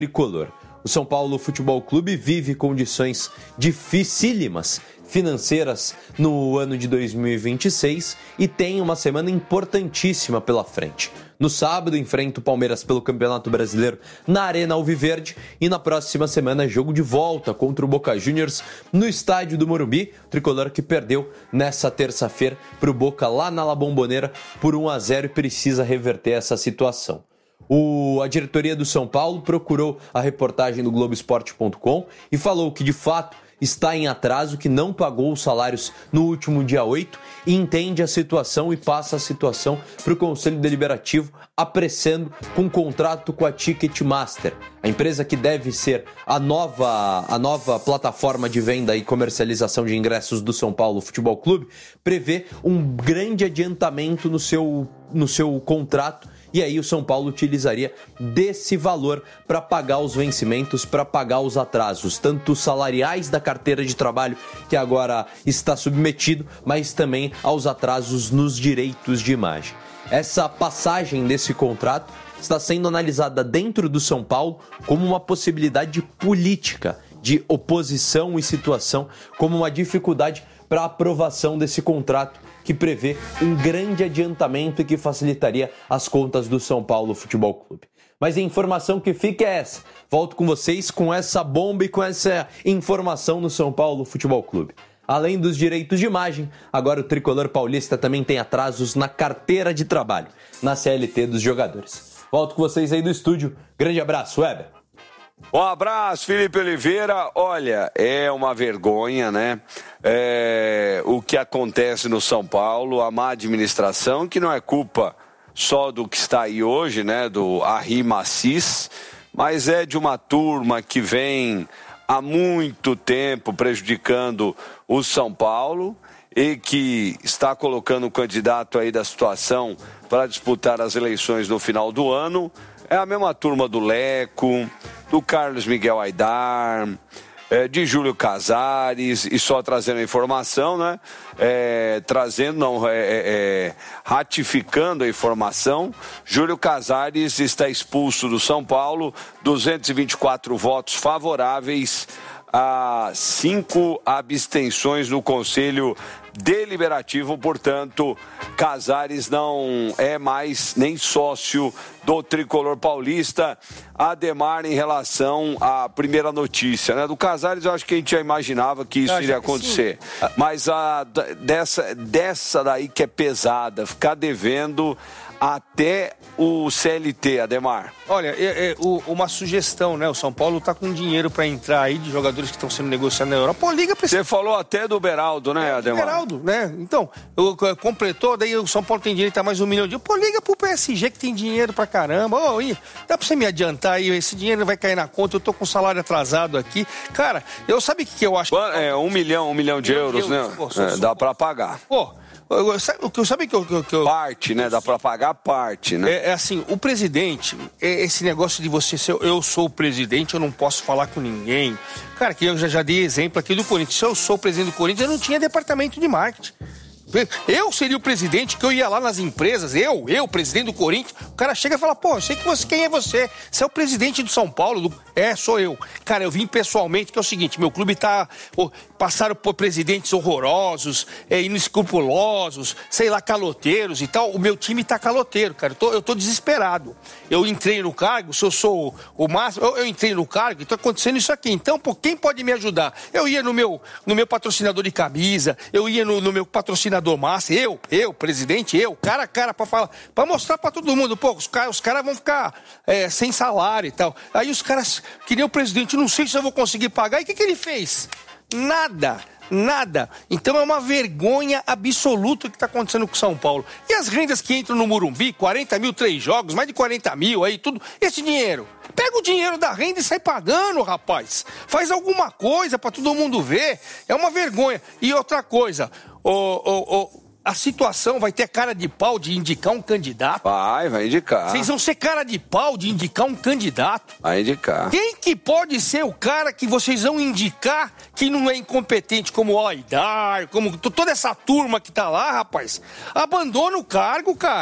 tricolor. O São Paulo Futebol Clube vive condições dificílimas financeiras no ano de 2026 e tem uma semana importantíssima pela frente. No sábado, enfrenta o Palmeiras pelo Campeonato Brasileiro na Arena Alviverde e na próxima semana, jogo de volta contra o Boca Juniors no estádio do Morumbi, o tricolor que perdeu nessa terça-feira para o Boca lá na La Bombonera por 1-0 e precisa reverter essa situação. A diretoria do São Paulo procurou a reportagem do Globoesporte.com e falou que, de fato, está em atraso, que não pagou os salários no último dia 8 e entende a situação e passa a situação para o Conselho Deliberativo, apressando com um contrato com a Ticketmaster, a empresa que deve ser a nova plataforma de venda e comercialização de ingressos do São Paulo Futebol Clube, prevê um grande adiantamento no seu contrato. E aí o São Paulo utilizaria desse valor para pagar os vencimentos, para pagar os atrasos, tanto salariais da carteira de trabalho, que agora está submetido, mas também aos atrasos nos direitos de imagem. Essa passagem desse contrato está sendo analisada dentro do São Paulo como uma possibilidade política, de oposição e situação, como uma dificuldade para a aprovação desse contrato, que prevê um grande adiantamento e que facilitaria as contas do São Paulo Futebol Clube. Mas a informação que fica é essa. Volto com vocês com essa bomba e com essa informação no São Paulo Futebol Clube. Além dos direitos de imagem, agora o tricolor paulista também tem atrasos na carteira de trabalho, na CLT dos jogadores. Volto com vocês aí do estúdio. Grande abraço, Weber. Um abraço, Felipe Oliveira. Olha, é uma vergonha, né? O que acontece no São Paulo, a má administração, que não é culpa só do que está aí hoje, né? Do Arri Macis, mas é de uma turma que vem há muito tempo prejudicando o São Paulo e que está colocando o candidato aí da situação para disputar as eleições no final do ano. É a mesma turma do Leco, do Carlos Miguel Aidar, de Júlio Casares, e só trazendo a informação, né? Ratificando a informação, Júlio Casares está expulso do São Paulo, 224 votos favoráveis a 5 abstenções no Conselho Deliberativo, portanto, Casares não é mais nem sócio do tricolor paulista. Ademar, em relação à primeira notícia, né, do Casares, eu acho que a gente já imaginava que isso iria acontecer. Mas dessa daí que é pesada, ficar devendo até o CLT, Ademar. Olha, uma sugestão, né? O São Paulo está com dinheiro para entrar aí de jogadores que estão sendo negociados na Europa. Pô, liga para esse... Você falou até do Beraldo, né, Ademar? Beraldo, né? Então, completou, daí o São Paulo tem direito a mais $1 milhão. Pô, liga pro PSG que tem dinheiro pra caramba. Dá pra você me adiantar aí? Esse dinheiro vai cair na conta, eu tô com salário atrasado aqui. Cara, sabe o que eu acho? $1 milhão de euros, né? Dá pra pagar. Pô, sabe que eu... Parte, né? Dá pra pagar parte, né? É assim, o presidente, esse negócio de você ser... Eu sou o presidente, eu não posso falar com ninguém. Cara, que eu já dei exemplo aqui do Corinthians. Se eu sou o presidente do Corinthians, eu não tinha departamento de marketing. Eu seria o presidente, que eu ia lá nas empresas, eu, presidente do Corinthians, o cara chega e fala, pô, eu sei quem é você? Você é o presidente do São Paulo? Sou eu. Cara, eu vim pessoalmente, que é o seguinte, meu clube passaram por presidentes horrorosos, inescrupulosos, sei lá, caloteiros e tal, o meu time tá caloteiro, cara, eu tô desesperado. Eu entrei no cargo, se eu sou o máximo, eu entrei no cargo e tá acontecendo isso aqui, então, pô, quem pode me ajudar? Eu ia no meu patrocinador de camisa, eu ia no meu patrocinador massa, eu, presidente, cara a cara pra falar, pra mostrar pra todo mundo, pô, os caras vão ficar sem salário e tal. Aí os caras, que nem o presidente, não sei se eu vou conseguir pagar, e o que ele fez? Nada. Então é uma vergonha absoluta o que está acontecendo com o São Paulo. E as rendas que entram no Morumbi, 40 mil, 3 jogos, mais de 40 mil aí, tudo, esse dinheiro. Pega o dinheiro da renda e sai pagando, rapaz. Faz alguma coisa para todo mundo ver. É uma vergonha. E outra coisa, a situação vai ter cara de pau de indicar um candidato? Vai indicar. Vocês vão ser cara de pau de indicar um candidato? Vai indicar. Quem que pode ser o cara que vocês vão indicar que não é incompetente, como o Aidar, como toda essa turma que tá lá, rapaz? Abandona o cargo, cara.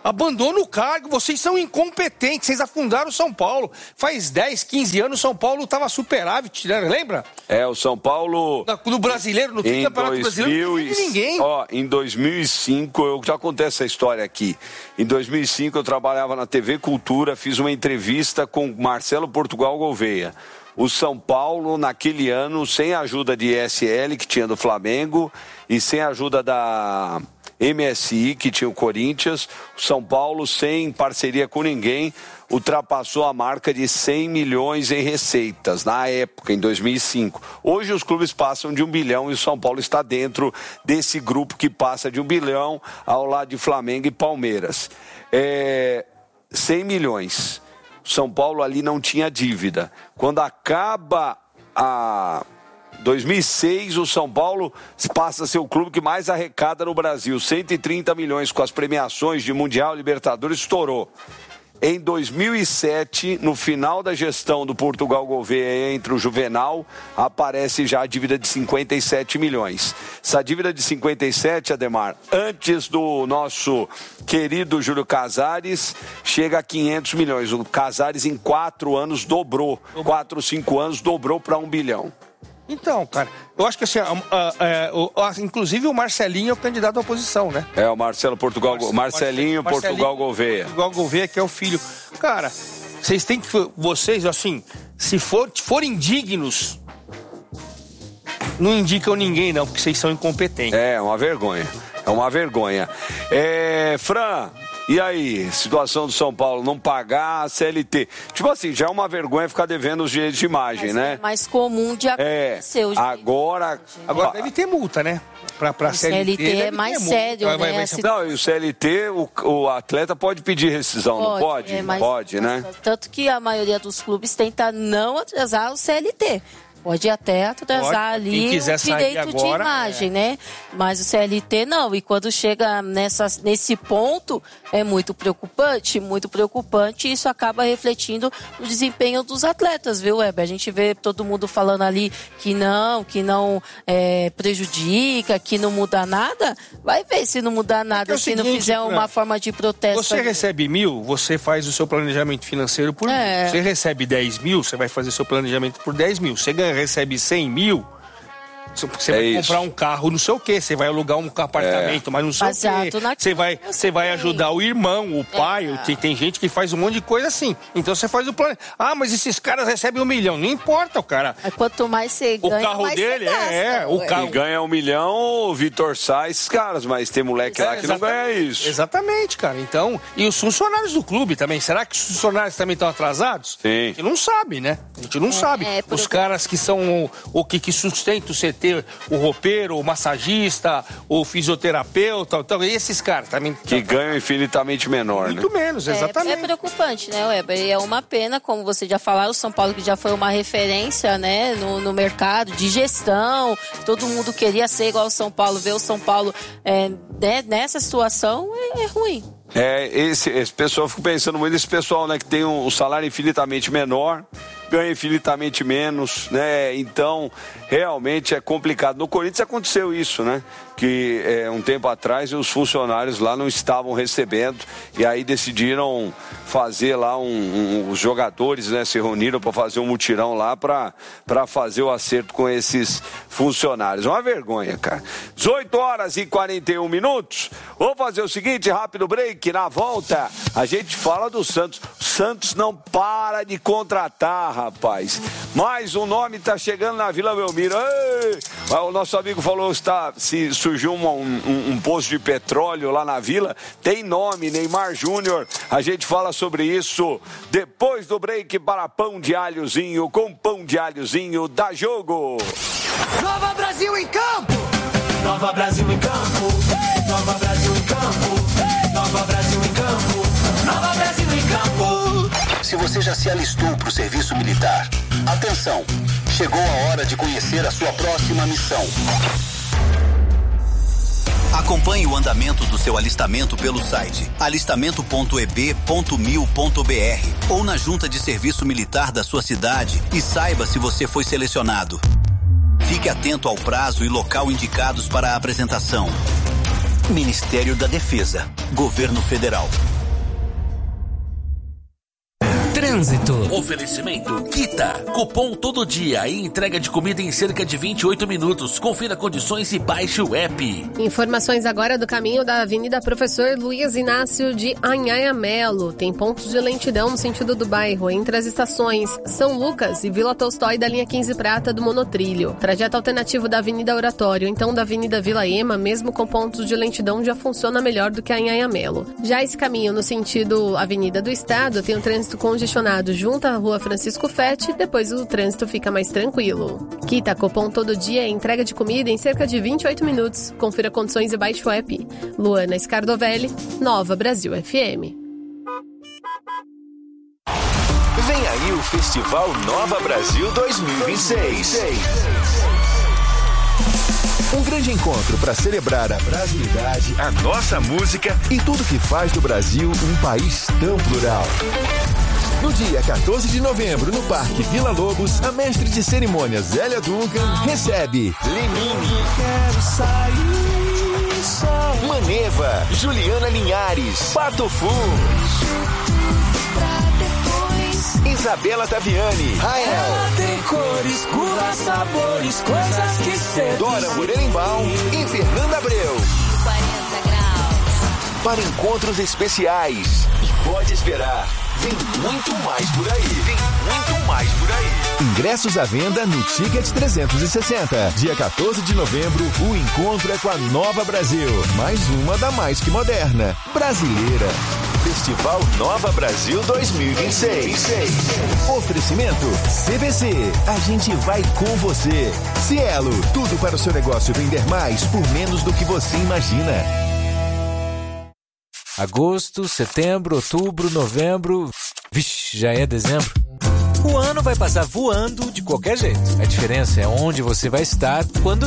Abandona o cargo, vocês são incompetentes, vocês afundaram o São Paulo. Faz 10, 15 anos o São Paulo estava superávit, lembra? O São Paulo... No brasileiro, no fim do Campeonato Brasileiro, não teve ninguém. Em 2005, eu já contei essa história aqui. Em 2005, eu trabalhava na TV Cultura, fiz uma entrevista com Marcelo Portugal Gouveia. O São Paulo, naquele ano, sem a ajuda de ESL, que tinha do Flamengo, e sem a ajuda da MSI, que tinha o Corinthians, o São Paulo, sem parceria com ninguém, ultrapassou a marca de 100 milhões em receitas, na época, em 2005. Hoje os clubes passam de 1 bilhão e o São Paulo está dentro desse grupo que passa de 1 bilhão ao lado de Flamengo e Palmeiras. 100 milhões. São Paulo ali não tinha dívida. Quando acaba a 2006, o São Paulo passa a ser o clube que mais arrecada no Brasil. 130 milhões com as premiações de Mundial, Libertadores, estourou. Em 2007, no final da gestão do Portugal Gouveia entre o Juvenal, aparece já a dívida de 57 milhões. Essa dívida de 57, Ademar, antes do nosso querido Júlio Casares, chega a 500 milhões. O Casares em 4 anos dobrou. 4 ou 5 anos dobrou para 1 bilhão. Então, cara, eu acho que assim, inclusive o Marcelinho é o candidato à oposição, né? O Marcelinho Portugal Gouveia. Portugal Gouveia, que é o filho. Cara, vocês têm que, assim, se forem dignos, não indicam ninguém não, porque vocês são incompetentes. É uma vergonha, Fran... E aí, situação do São Paulo, não pagar a CLT. Tipo assim, já é uma vergonha ficar devendo os direitos de imagem, né? É mais comum de acontecer. Agora deve ter multa, né? Pra CLT é mais sério, né? Não, e o CLT, o atleta pode pedir rescisão, não pode? Pode, né? Tanto que a maioria dos clubes tenta não atrasar o CLT. Pode até atrasar ali o direito agora, de imagem, né? Mas o CLT não. E quando chega nesse ponto, é muito preocupante. E isso acaba refletindo no desempenho dos atletas, viu, Weber? A gente vê todo mundo falando ali que não prejudica, que não muda nada. Vai ver se não mudar nada, se não fizer uma forma de protesto. Você recebe 1.000, você faz o seu planejamento financeiro por 1.000. Você recebe 10 mil, você vai fazer seu planejamento por 10 mil. Você recebe 100 mil, você vai comprar um carro, não sei o quê, você vai alugar um apartamento, mas não sei o quê. Você vai ajudar o irmão, o pai, tem gente que faz um monte de coisa assim. Então você faz o plano. Mas esses caras recebem 1 milhão. Não importa, o cara. Quanto mais você ganha, o carro mais dele o carro. E ganha 1 milhão, o Vitor Sá, esses caras, mas tem moleque lá que não ganha isso. Exatamente, cara. Então, e os funcionários do clube também. Será que os funcionários também estão atrasados? Sim. A gente não sabe, né? A gente não sabe. Os caras que são o que sustentam o CT, o roupeiro, o massagista, o fisioterapeuta, então, esses caras também... Que ganham infinitamente menor, muito menos, exatamente. É preocupante, né, Weber? E é uma pena, como você já falou, o São Paulo que já foi uma referência, né, no mercado de gestão, todo mundo queria ser igual ao São Paulo, ver o São Paulo nessa situação é ruim. Esse pessoal, eu fico pensando muito nesse pessoal, né, que tem um salário infinitamente menor, ganha infinitamente menos, né? Então, realmente é complicado. No Corinthians aconteceu isso, né? Que um tempo atrás os funcionários lá não estavam recebendo e aí decidiram fazer lá os jogadores, né? Se reuniram para fazer um mutirão lá para fazer o acerto com esses funcionários. Uma vergonha, cara. 18h41. Vamos fazer o seguinte, rápido break. Na volta, a gente fala do Santos. O Santos não para de contratar, rapaz. Mais um nome está chegando na Vila Belmiro. Ei! O nosso amigo falou se surgiu um poço de petróleo lá na Vila. Tem nome, Neymar Júnior. A gente fala sobre isso depois do break para Pão de Alhozinho. Com Pão de Alhozinho, dá jogo. Nova Brasil em campo. Nova Brasil em campo. Nova Brasil em campo. Nova Brasil em campo. Nova Brasil em campo. Se você já se alistou para o serviço militar, atenção, chegou a hora de conhecer a sua próxima missão. Acompanhe o andamento do seu alistamento pelo site alistamento.eb.mil.br ou na junta de serviço militar da sua cidade e saiba se você foi selecionado. Fique atento ao prazo e local indicados para a apresentação. Ministério da Defesa, Governo Federal. Trânsito. Oferecimento Kita. Cupom todo dia e entrega de comida em cerca de 28 minutos. Confira condições e baixe o app. Informações agora do caminho da Avenida Professor Luiz Inácio de Anhanha-Melo. Tem pontos de lentidão no sentido do bairro, entre as estações São Lucas e Vila Tolstói da linha 15 Prata do monotrilho. Trajeto alternativo da Avenida Oratório, então da Avenida Vila Ema, mesmo com pontos de lentidão, já funciona melhor do que a Anhanha-Melo. Já esse caminho no sentido Avenida do Estado tem o trânsito congestionado junto à Rua Francisco Fett, depois o trânsito fica mais tranquilo. Kita Copom todo dia, entrega de comida em cerca de 28 minutos. Confira condições e baixe o app. Luana Scardovelli, Nova Brasil FM. Vem aí o Festival Nova Brasil 2026. Um grande encontro para celebrar a brasilidade, a nossa música e tudo que faz do Brasil um país tão plural. No dia 14 de novembro, no Parque Vila Lobos, a mestre de cerimônias Zélia Duncan recebe Lenine, Maneva, Juliana Linhares, Pato Fu, Isabela Taviani, Rael, tem cores, curvas, sabores, coisas que seduzem. Dora Morelenbaum e Fernanda Abreu. 40 graus. Para encontros especiais. E pode esperar, vem muito mais por aí. Vem muito mais por aí. Ingressos à venda no Ticket 360. Dia 14 de novembro, o encontro é com a Nova Brasil. Mais uma da mais que moderna. Brasileira. Festival Nova Brasil 2026. Oferecimento CVC. A gente vai com você. Cielo. Tudo para o seu negócio vender mais por menos do que você imagina. Agosto, setembro, outubro, novembro... Vixe, já é dezembro. O ano vai passar voando de qualquer jeito. A diferença é onde você vai estar quando